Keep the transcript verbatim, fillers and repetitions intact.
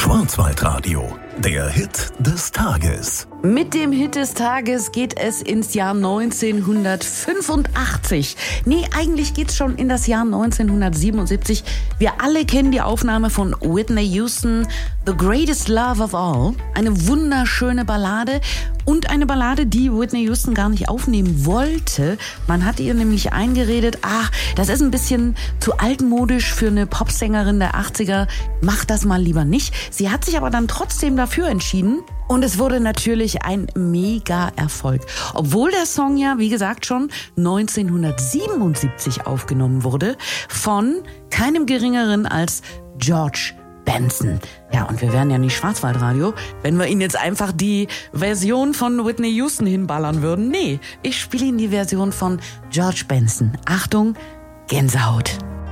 Schwarzwaldradio, der Hit des Tages. Mit dem Hit des Tages geht es ins Jahr neunzehnhundertfünfundachtzig. Nee, eigentlich geht's schon in das Jahr neunzehnhundertsiebenundsiebzig. Wir alle kennen die Aufnahme von Whitney Houston, The Greatest Love of All. Eine wunderschöne Ballade und eine Ballade, die Whitney Houston gar nicht aufnehmen wollte. Man hat ihr nämlich eingeredet, ach, das ist ein bisschen zu altmodisch für eine Popsängerin der achtziger. Mach das mal lieber nicht. Sie hat sich aber dann trotzdem dafür entschieden. Und es wurde natürlich ein Mega-Erfolg. Obwohl der Song ja, wie gesagt, schon neunzehnhundertsiebenundsiebzig aufgenommen wurde von keinem Geringeren als George Benson. Ja, und wir wären ja nicht Schwarzwaldradio, wenn wir Ihnen jetzt einfach die Version von Whitney Houston hinballern würden. Nee, ich spiele Ihnen die Version von George Benson. Achtung, Gänsehaut.